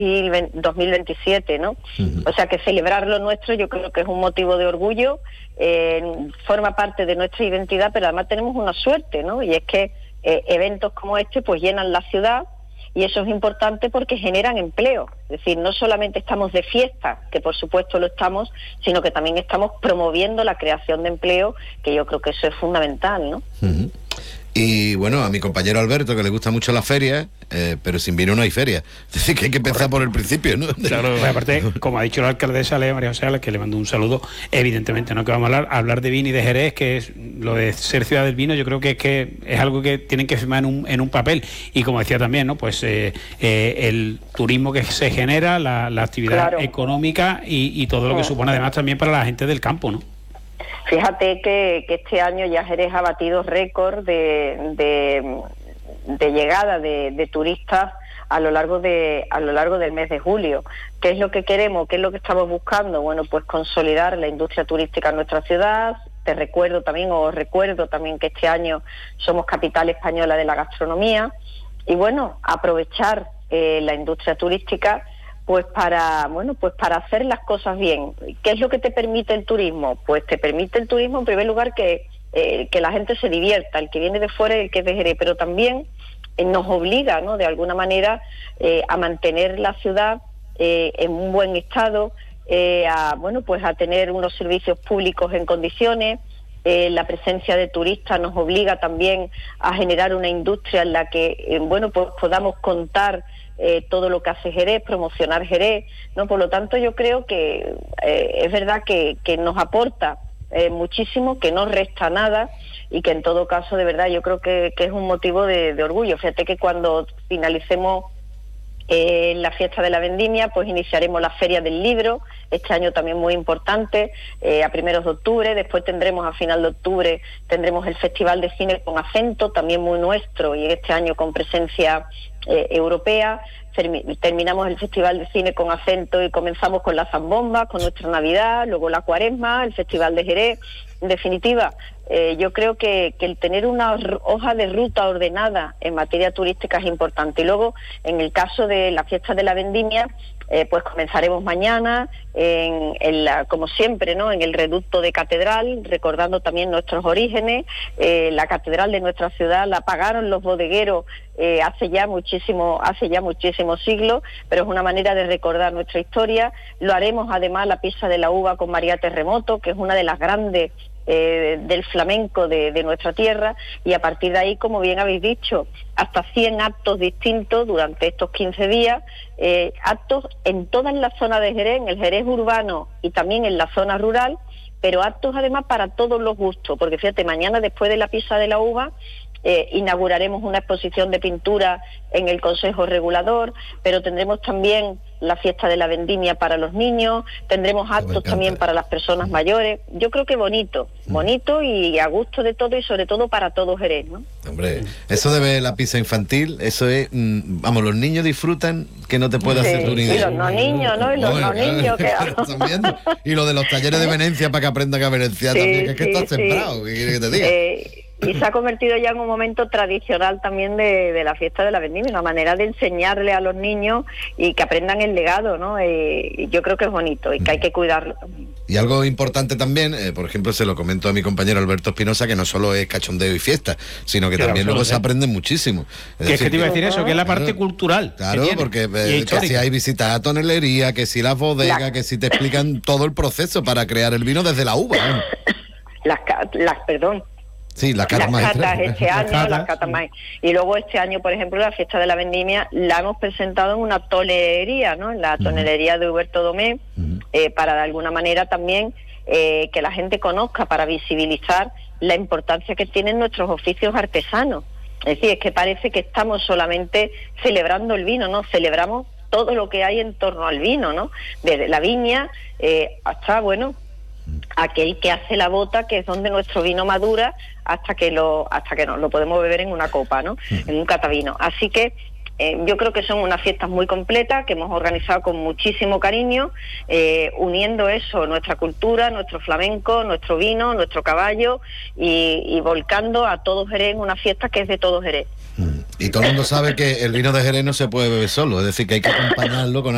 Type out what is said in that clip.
2027, ¿no? O sea que celebrar lo nuestro yo creo que es un motivo de orgullo, forma parte de nuestra identidad, pero además tenemos una suerte, ¿no? Y es que eventos como este pues llenan la ciudad, y eso es importante porque generan empleo. Es decir, no solamente estamos de fiesta, que por supuesto lo estamos, sino que también estamos promoviendo la creación de empleo, que yo creo que eso es fundamental, ¿no? Y bueno, a mi compañero Alberto, que le gusta mucho la feria, pero sin vino no hay feria. Es decir, que hay que empezar por el principio, ¿no? Claro, aparte, como ha dicho la alcaldesa María José, a la que le mando un saludo, evidentemente, ¿no? Que vamos a hablar de vino y de Jerez, que es lo de ser ciudad del vino, yo creo que es algo que tienen que firmar en un papel. Y como decía también, ¿no? Pues el turismo que se genera, la actividad económica y todo lo que supone además también para la gente del campo, ¿no? Fíjate que este año ya Jerez ha batido récord de llegada de turistas a lo largo del mes de julio. ¿Qué es lo que queremos? ¿Qué es lo que estamos buscando? Bueno, pues consolidar la industria turística en nuestra ciudad. Os recuerdo también que este año somos capital española de la gastronomía, y bueno, aprovechar la industria turística pues para hacer las cosas bien. ¿Qué es lo que te permite el turismo? Pues te permite el turismo, en primer lugar, que la gente se divierta, el que viene de fuera y el que es de Jerez, pero también nos obliga, ¿no?, de alguna manera a mantener la ciudad en un buen estado, a tener unos servicios públicos en condiciones. La presencia de turistas nos obliga también a generar una industria en la que pues podamos contar todo lo que hace Jerez, promocionar Jerez, ¿no? Por lo tanto, yo creo que es verdad que nos aporta muchísimo, que no resta nada, y que en todo caso, de verdad, yo creo que es un motivo de orgullo. Fíjate que cuando finalicemos la fiesta de la vendimia, pues iniciaremos la Feria del Libro, este año también muy importante, a primeros de octubre. Después tendremos a final de octubre, tendremos el Festival de Cine con Acento, también muy nuestro, y este año con presencia europea. Terminamos el Festival de Cine con Acento y comenzamos con la Zambomba, con nuestra Navidad, luego la Cuaresma, el Festival de Jerez. En definitiva, yo creo que el tener una hoja de ruta ordenada en materia turística es importante. Y luego, en el caso de la fiesta de la vendimia, pues comenzaremos mañana como siempre, ¿no?, en el reducto de Catedral, recordando también nuestros orígenes. La catedral de nuestra ciudad la pagaron los bodegueros hace ya muchísimos siglos, pero es una manera de recordar nuestra historia. Lo haremos además la Pieza de la Uva con María Terremoto, que es una de las grandes del flamenco de nuestra tierra, y a partir de ahí, como bien habéis dicho, hasta 100 actos distintos durante estos 15 días, actos en todas las zonas de Jerez, en el Jerez urbano y también en la zona rural, pero actos además para todos los gustos, porque fíjate, mañana, después de la Pieza de la Uva, inauguraremos una exposición de pintura en el Consejo Regulador, pero tendremos también la fiesta de la vendimia para los niños, tendremos actos también para las personas mayores. Yo creo que bonito y a gusto de todo, y sobre todo para todo Jerez, ¿no? Hombre, eso de ver la pizza infantil, eso es, los niños disfrutan que no te puede hacer tu idea. Y los no niños, ¿no? Y los no niños que... Y lo de los talleres de Venecia para que aprendan a venenciar también, que es que está sembrado, ¿qué quieres que te diga? Y se ha convertido ya en un momento tradicional también de la fiesta de la vendimia, una manera de enseñarle a los niños y que aprendan el legado, ¿no? Y yo creo que es bonito y que hay que cuidarlo. Y algo importante también, por ejemplo, se lo comento a mi compañero Alberto Espinosa, que no solo es cachondeo y fiesta, sino que también luego se aprende muchísimo. Es que te iba a decir eso, que es la parte cultural. Claro, porque que si hay visitas a tonelería, que si las bodegas, que si te explican todo el proceso para crear el vino desde la uva. Sí, las catas este año, las catas más. Y luego este año, por ejemplo, la fiesta de la vendimia la hemos presentado en una tonelería, ¿no? En la tonelería de Huberto Domé, para de alguna manera también que la gente conozca, para visibilizar la importancia que tienen nuestros oficios artesanos. Es decir, es que parece que estamos solamente celebrando el vino, ¿no? Celebramos todo lo que hay en torno al vino, ¿no? Desde la viña hasta, aquel que hace la bota, que es donde nuestro vino madura, hasta que nos lo podemos beber en una copa, ¿no? En un catavino. Así que yo creo que son unas fiestas muy completas que hemos organizado con muchísimo cariño, uniendo eso, nuestra cultura, nuestro flamenco, nuestro vino, nuestro caballo, y volcando a todo Jerez en una fiesta que es de todo Jerez. Y todo el mundo sabe que el vino de Jerez no se puede beber solo, es decir, que hay que acompañarlo con